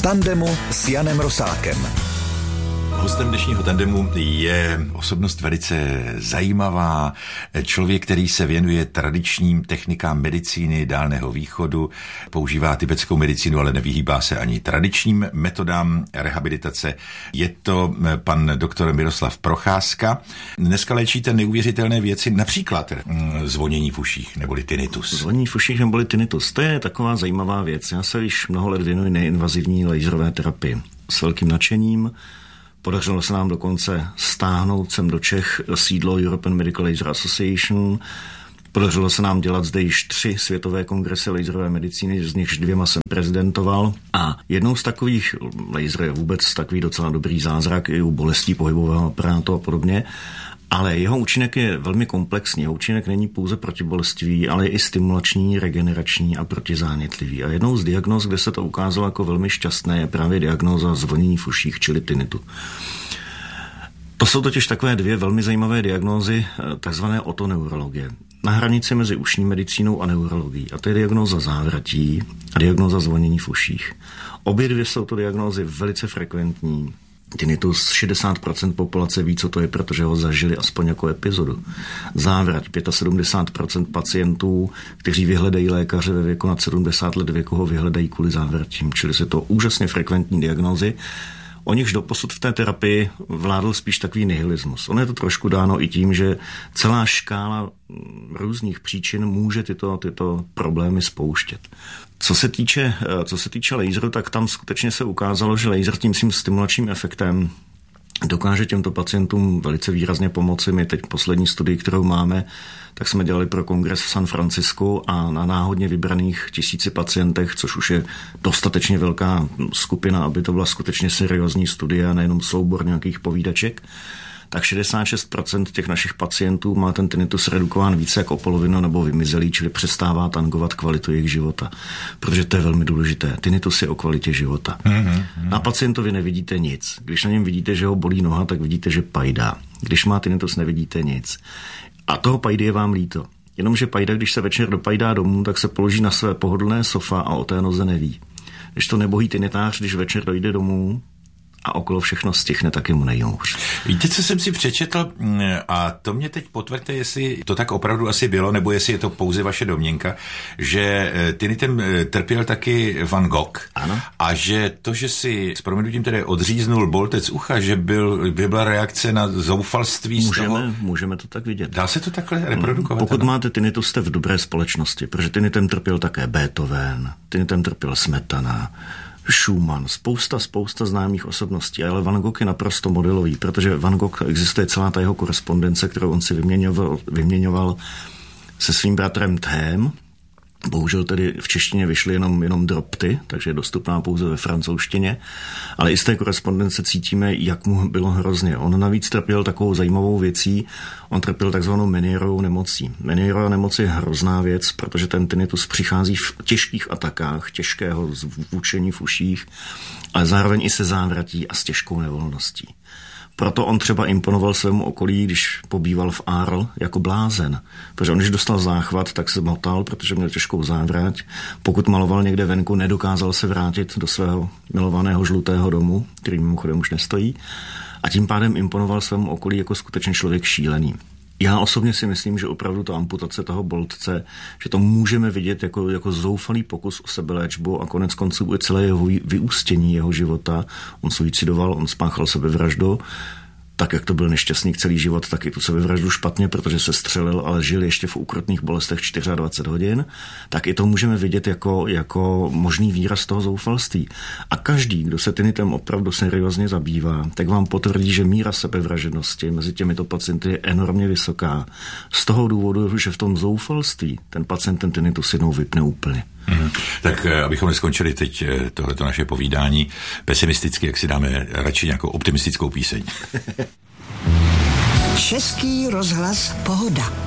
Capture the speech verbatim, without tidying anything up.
tandemu s Janem Rosákem. Hostem dnešního tandemu je osobnost velice zajímavá, člověk, který se věnuje tradičním technikám medicíny Dálného východu, používá tibetskou medicínu, ale nevyhýbá se ani tradičním metodám rehabilitace. Je to pan doktor Miroslav Procházka. Dneska léčíte neuvěřitelné věci, například zvonění v uších, neboli tinnitus. Zvonění v uších neboli tinnitus, to je taková zajímavá věc. Já se již mnoho let věnuji neinvazivní laserové terapii s velkým nadšením. Podařilo se nám dokonce stáhnout sem do Čech sídlo European Medical Laser Association. Podařilo se nám dělat zde již tři světové kongresy laserové medicíny, z nichž dvěma jsem prezidentoval. A jednou z takových, laser je vůbec takový docela dobrý zázrak i u bolestí pohybového aparátu a podobně, ale jeho účinek je velmi komplexní. Jeho účinek není pouze protibolestivý, ale je i stimulační, regenerační a protizánětlivý. A jednou z diagnóz, kde se to ukázalo jako velmi šťastné, je právě diagnóza zvonění v uších, čili tinnitu. To jsou totiž takové dvě velmi zajímavé diagnózy, takzvané otoneurologie. Na hranici mezi ušní medicínou a neurologií. A to je diagnóza závratí a diagnóza zvonění v uších. Obě dvě jsou to diagnózy velice frekventní. Tinnitus šedesát procent populace ví, co to je, protože ho zažili aspoň jako epizodu. Závrať sedmdesát pět procent pacientů, kteří vyhledají lékaře ve věku nad sedmdesát let věku, ho vyhledají kvůli závratím. Čili jsou to úžasně frekventní diagnózy. O nichž doposud v té terapii vládl spíš takový nihilismus. Ono je to trošku dáno i tím, že celá škála různých příčin může tyto, tyto problémy spouštět. Co se týče, co se týče laseru, tak tam skutečně se ukázalo, že laser tím svým stimulačním efektem dokáže těmto pacientům velice výrazně pomoci. My teď poslední studii, kterou máme, tak jsme dělali pro kongres v San Francisku a na náhodně vybraných tisíci pacientech, což už je dostatečně velká skupina, aby to byla skutečně seriózní studie a nejenom soubor nějakých povídaček, tak šedesát šest procent těch našich pacientů má ten tinnitus redukován více jak o polovinu nebo vymizelý, čili přestává tangovat kvalitu jejich života. Protože to je velmi důležité. Tinnitus je o kvalitě života. Mm-hmm. Na pacientovi nevidíte nic. Když na něm vidíte, že ho bolí noha, tak vidíte, že pajdá. Když má tinnitus, nevidíte nic. A toho pajdy je vám líto. Jenomže pajda, když se večer dopajdá domů, tak se položí na své pohodlné sofa a o té noze neví. Když to nebohý tinnitář, když večer dojde domů a okolo všechno stichne, tak je mu nejhůř. Víte, co jsem si přečetl a to mě teď potvrďte, jestli to tak opravdu asi bylo, nebo jestli je to pouze vaše domněnka, že tinnitem trpěl taky Van Gogh. Ano. A že to, že si s prominutím tedy odříznul boltec ucha, že, byl, že byla reakce na zoufalství můžeme, z toho. Můžeme to tak vidět. Dá se to takhle reprodukovat? Pokud ano? máte tinnitus, jste v dobré společnosti, protože tinnitem trpěl také Beethoven, tinnitem trpěl Smetana, Schumann, spousta, spousta známých osobností, ale Van Gogh je naprosto modelový, protože Van Gogh, existuje celá ta jeho korespondence, kterou on si vyměňoval, vyměňoval se svým bratrem Them. Bohužel tedy v češtině vyšly jenom, jenom dropty, takže je dostupná pouze ve francouzštině, ale i z té korespondence cítíme, jak mu bylo hrozně. On navíc trpěl takovou zajímavou věcí, on trpěl takzvanou Menierovou nemocí. Menierová nemoc je hrozná věc, protože ten tinnitus přichází v těžkých atakách, těžkého zvučení v uších, ale zároveň i se závratí a s těžkou nevolností. Proto on třeba imponoval svému okolí, když pobýval v Arles jako blázen. Protože on, když dostal záchvat, tak se motal, protože měl těžkou závrať. Pokud maloval někde venku, nedokázal se vrátit do svého milovaného žlutého domu, který mimochodem už nestojí. A tím pádem imponoval svému okolí jako skutečně člověk šílený. Já osobně si myslím, že opravdu ta amputace toho boltce, že to můžeme vidět jako, jako zoufalý pokus o sebeléčbu a konec konců i celé jeho vyústění jeho života. On suicidoval, on spáchal sebevraždu, tak jak to byl nešťastník celý život, tak i tu sebevraždu špatně, protože se střelil, ale žil ještě v ukrutných bolestech dvacet čtyři hodin, tak i to můžeme vidět jako, jako možný výraz toho zoufalství. A každý, kdo se tinnitem opravdu seriózně zabývá, tak vám potvrdí, že míra sebevražednosti mezi těmito pacienty je enormně vysoká. Z toho důvodu, že v tom zoufalství ten pacient ten tinnitus jednou vypne úplně. Hmm. Tak abychom neskončili teď tohleto naše povídání pesimisticky, jak si dáme radši nějakou optimistickou píseň. Český rozhlas Pohoda.